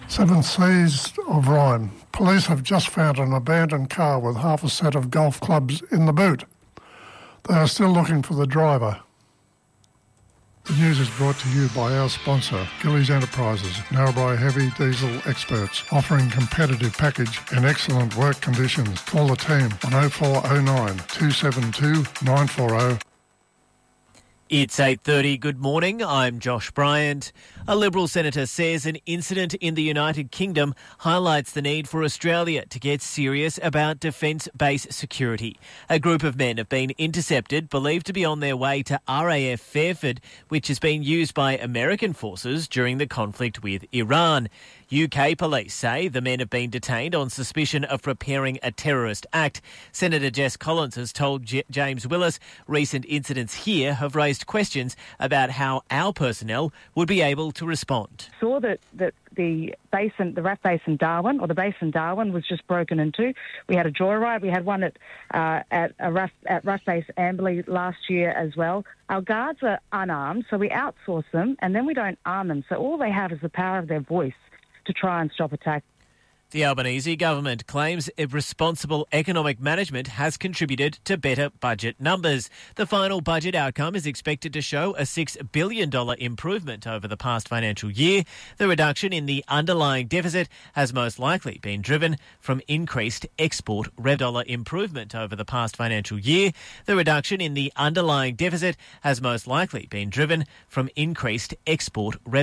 Seven Seas of Rhine. Police have just found an abandoned car with half a set of golf clubs in the boot. They are still looking for the driver. The news is brought to you by our sponsor, Gillies Enterprises, Narrabri heavy diesel experts, offering competitive package and excellent work conditions. Call the team on 0409 272 940. It's 8:30. Good morning. I'm Josh Bryant. A Liberal senator says an incident in the United Kingdom highlights the need for Australia to get serious about defence base security. A group of men have been intercepted, believed to be on their way to RAF Fairford, which has been used by American forces during the conflict with Iran. UK police say the men have been detained on suspicion of preparing a terrorist act. Senator Jess Collins has told James Willis recent incidents here have raised questions about how our personnel would be able to respond. Saw that the RAF base in Darwin, or the base in Darwin, was just broken into. We had a joyride. We had one at RAF base Amberley last year as well. Our guards are unarmed, so we outsource them, and then we don't arm them. So all they have is the power of their voice to try and stop attack. The Albanese government claims responsible economic management has contributed to better budget numbers. The final budget outcome is expected to show a $6 billion improvement over the past financial year. The reduction in the underlying deficit has most likely been driven from increased export revenue. Improvement over the past financial year. The reduction in the underlying deficit has most likely been driven from increased export revenue.